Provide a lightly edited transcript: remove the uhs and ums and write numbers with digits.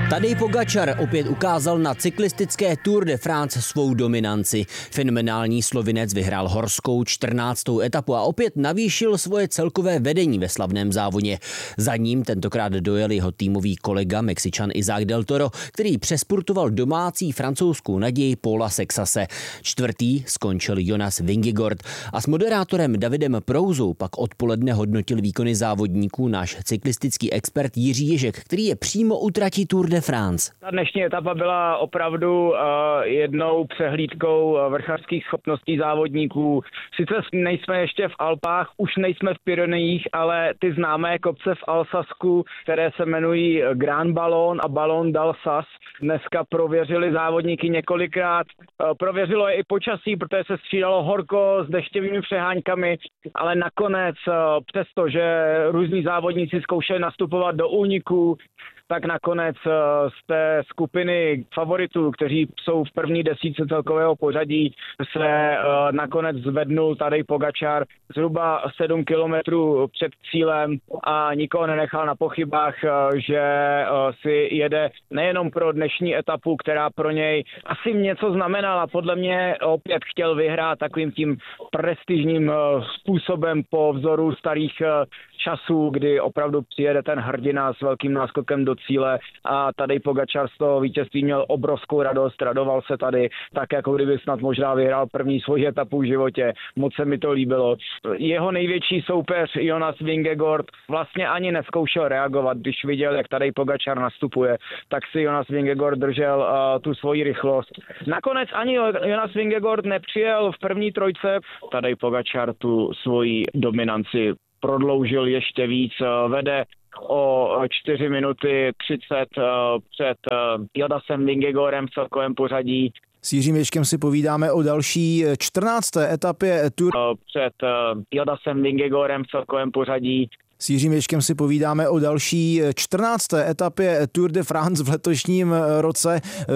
Tadej Pogačar opět ukázal na cyklistické Tour de France svou dominanci. Fenomenální Slovinec vyhrál horskou 14. etapu a opět navýšil svoje celkové vedení ve slavném závodě. Za ním tentokrát dojel jeho týmový kolega Mexičan Isaac del Toro, který přespurtoval domácí francouzskou naději Paula Sexase. Čtvrtý skončil Jonas Vingegaard a s moderátorem Davidem Prouzou pak odpoledne hodnotil výkony závodníků náš cyklistický expert Jiří Ježek, který je přímo u trati Tour de France. Ta dnešní etapa byla opravdu jednou přehlídkou vrchařských schopností závodníků. Sice nejsme ještě v Alpách, už nejsme v Pyrenejích, ale ty známé kopce v Alsasku, které se jmenují Grand Ballon a Ballon d'Alsace, dneska prověřili závodníky několikrát. Prověřilo je i počasí, protože se střídalo horko s deštěvými přeháňkami, ale nakonec, přestože různí závodníci zkoušeli nastupovat do úniků, tak nakonec z té skupiny favoritů, kteří jsou v první desítce celkového pořadí, se nakonec zvednul Tadej Pogačar zhruba 7 kilometrů před cílem a nikoho nenechal na pochybách, že si jede nejenom pro dnešní etapu, která pro něj asi něco znamenala. Podle mě opět chtěl vyhrát takovým tím prestižním způsobem po vzoru starých časů, kdy opravdu přijede ten hrdina s velkým náskokem do cíle a Tadej Pogačar z toho vítězství měl obrovskou radost, radoval se tady tak, jako kdyby snad možná vyhrál první svoji etapu v životě. Moc se mi to líbilo. Jeho největší soupeř Jonas Vingegaard vlastně ani nezkoušel reagovat, když viděl, jak Tadej Pogačar nastupuje, tak si Jonas Vingegaard držel tu svoji rychlost. Nakonec ani Jonas Vingegaard nepřijel v první trojce. Tadej Pogačar tu svoji dominanci prodloužil ještě víc, vede o 4 minuty 30 před Jonasem Vingegaardem v celkovém pořadí. S Jiřím Ježkem si povídáme o další 14. etapě Tour. Před Jonasem Vingegaardem v celkovém pořadí. S Jiřím Ježkem si povídáme o další 14. etapě Tour de France v letošním roce.